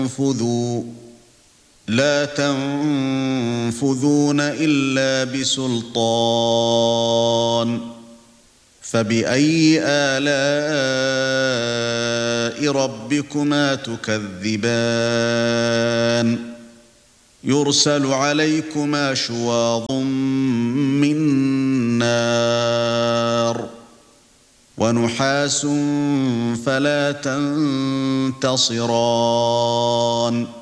لا تنفذون إلا بسلطان فبأي آلاء ربكما تكذبان يرسل عليكما شواظ من نار ونحاس فلا تنتصران